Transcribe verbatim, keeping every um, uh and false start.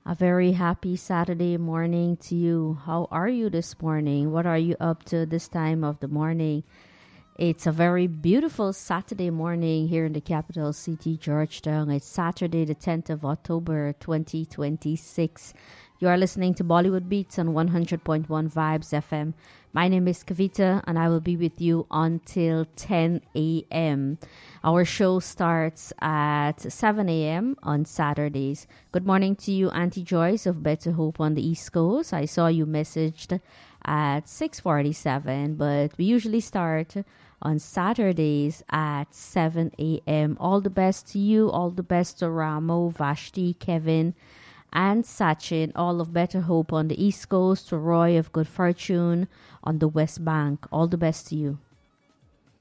A very happy Saturday morning to you. How are you this morning? What are you up to this time of the morning? It's a very beautiful Saturday morning here in the capital city, Georgetown. It's Saturday, the tenth of October, twenty twenty-six. You are listening to Bollywood Beats on one hundred point one Vibes F M. My name is Kavita, and I will be with you until ten a.m. Our show starts at seven a.m. on Saturdays. Good morning to you, Auntie Joyce of Better Hope on the East Coast. I saw you messaged at six forty-seven, but we usually start on Saturdays at seven a.m. All the best to you. All the best to Ramo, Vashti, Kevin, and Sachin, all of Better Hope on the East Coast, to Roy of Good Fortune on the West Bank. All the best to you.